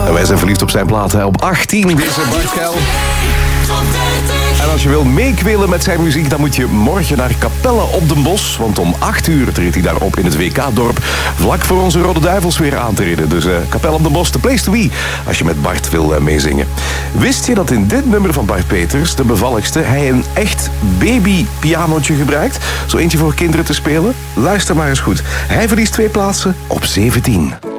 En wij zijn verliefd op zijn plaat. Hè. Op 18 deze Bart Kuil. En als je wil meekwelen met zijn muziek, dan moet je morgen naar Capelle op den Bosch. Want om 8 uur treedt hij daar op in het WK-dorp. Vlak voor onze Rode Duivels weer aantreden. Dus Capelle op den Bosch, the place to be. Als je met Bart wil meezingen. Wist je dat in dit nummer van Bart Peters, de bevalligste, hij een echt babypianootje gebruikt? Zo eentje voor kinderen te spelen? Luister maar eens goed. Hij verliest 2 plaatsen op 17.